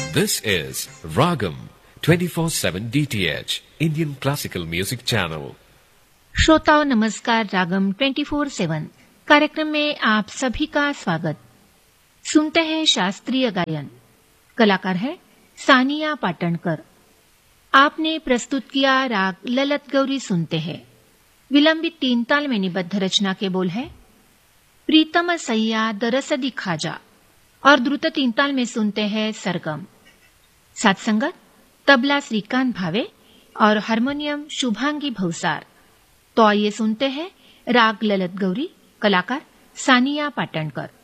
This is Ragam 24/7 DTH Indian Classical Music Channel. श्रोताओं नमस्कार। रागम 24/7 कार्यक्रम में आप सभी का स्वागत। सुनते हैं शास्त्रीय गायन। कलाकार है सानिया पाटणकर। आपने प्रस्तुत किया राग ललत गौरी। सुनते हैं विलंबित 3 ताल में निबद्ध रचना के बोल है प्रीतम सैया दरसदी खाजा, और द्रुत 3 ताल में सुनते हैं सरगम। साथ संगत तबला श्रीकांत भावे और हारमोनियम शुभांगी भवसार। तो आइए सुनते हैं राग ललत गौरी। कलाकार सानिया पाटणकर।